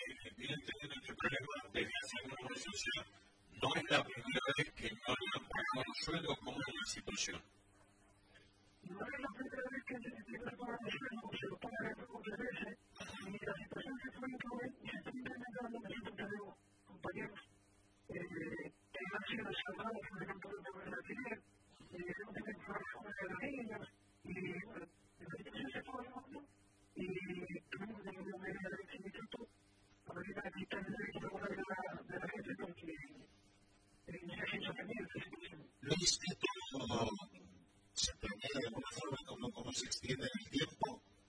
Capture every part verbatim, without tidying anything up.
vienen teniendo este problema desde hace algunos meses, o sea, no es la primera vez que no le han pagado los sueldos. ¿Cómo es la situación? No es la primera vez que se tiene que pagar los sueldos, se lo pagan muchas veces, y la situación se fue y se está implementando, nosotros tenemos compañeros que han sido salvados, por ejemplo, por el alquiler, no tienen trabajo de las niñas, y la situación se fue avanzando, y tuvimos que volver al instituto para ir a quitar el derecho laboral de la, de la gente, porque se ha hecho también esta situación. ¿Lo instituto se plantea de alguna forma como, como se extiende en el tiempo?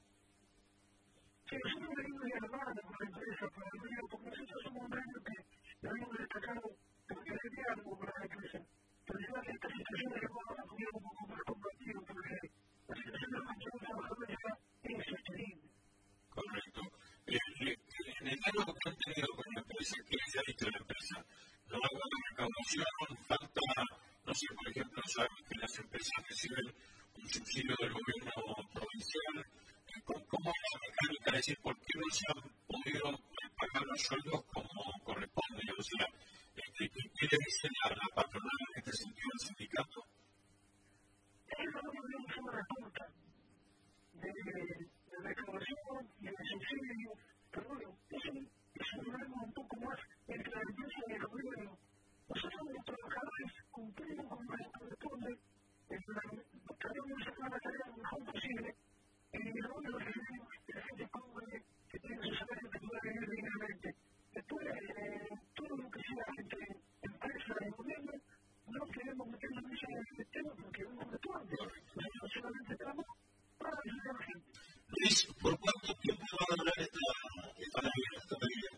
Sí, nosotros venimos de la mano con la empresa, con el río, porque nosotros somos un gremio que debemos destacar porque hay diálogo con la empresa. Pero yo creo que esta situación de la cual vamos a poner un poco más compartido, porque la situación de los trabajadores ya es sostenible. Correcto. En el diálogo que han tenido con la empresa, ¿qué les ha dicho la empresa? No hay buena recaudación, falta, no sé, por ejemplo, saben que las empresas reciben un subsidio del gobierno provincial. ¿Cómo es la mecánica? Es decir, ¿por qué no se han podido pagar los sueldos como corresponde? O sea, ¿qué quiere decir la, la patronal en este sentido del sindicato? Ellos no tienen una respuesta de, de recaudación y de subsidio, pero bueno, eso es un problema un poco más entre la empresa y el gobierno. Nosotros los trabajadores cumplimos con lo que corresponde, tratamos de sacar la tarea lo mejor posible, y lo único que recibimos es que la gente cobre, que tiene su salario, que pueda vivir dignamente. Después, eh, todo lo que sea entre empresa y gobierno, no queremos meternos en ese tema porque no corresponde. Nosotros solamente estamos para ayudar a la gente. Luis, ¿por cuánto tiempo va a durar esta, esta medida? Esta medida?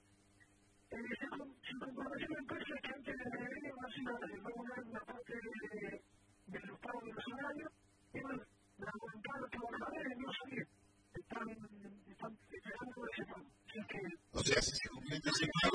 Eh, se comprometió la empresa que antes de la medida va a ser regular una parte de, de los pagos de los salarios y bueno, la voluntad de los trabajadores no salir. Están, están esperando ese pago. Así que, o sea, si se cumplimente ese pago,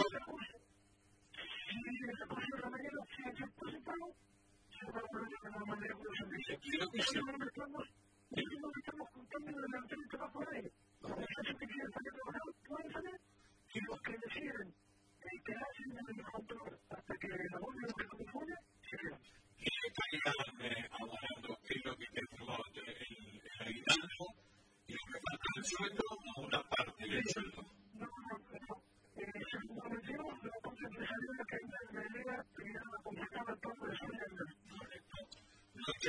si se consigue la medida, si se hace ese pago, se va a poner de la manera que los servicios. Creo que sí. No estamos, no estamos contando de la gente que va por ahí. Los muchachos que quieren salir a trabajar pueden salir y los que deciden quedarse en el control hasta que la vuelva lo que corresponde, se quedan. Y estarían abonando qué es lo que te firmó el, el aguinaldo y lo que falta del sueldo o una parte del sueldo. No, no, no. Se comprometió la parte empresarial que hay en la idea que iban a completar el pago de sueldo. Correcto. Lucho,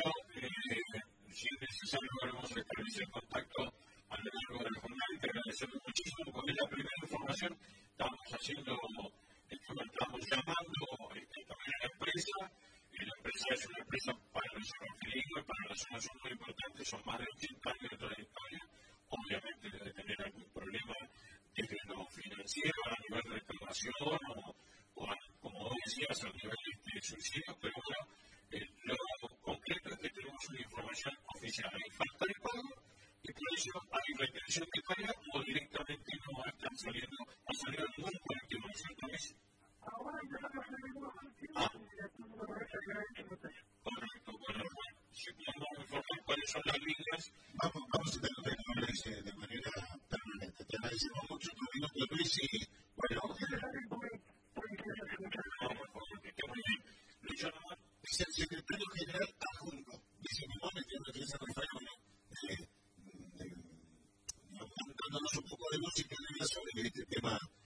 si es necesario, vamos a establecer contacto a lo largo de la jornada y te agradecemos muchísimo porque es la primera información. Estamos haciendo, estamos llamando este, también a la empresa. Y la empresa es una empresa para los ferrocarriles, para la zona son muy importantes, son más de ochenta años de trayectoria. Obviamente debe tener algún problema desde lo financiero, a nivel de reclamación o, o a, como vos decías, a nivel de subsidio, pero bueno, eh, lo concreto es que tenemos una información oficial. Hay falta de pago y por eso hay retención de paga o directamente no están saliendo, no salido ningún colectivo, ¿no es cierto, Luis? Ahora empezamos a salir unos colectivos Ah. y ya tenemos la brecha que hay en el precio. Correcto, bueno, si podemos informar cuáles son las líneas. vamos, vamos a tener que hablarse de manera permanente. Te agradecemos mucho tu minuto, Luis, y bueno, Si le salen por por intereses, muchas no, gracias. por favor, que esté muy bien. Lucho, no, es el secretario general adjunto. Dice mi nombre, que es Defensa Rafael, bueno, eh, eh, dándonos un poco de música sobre este tema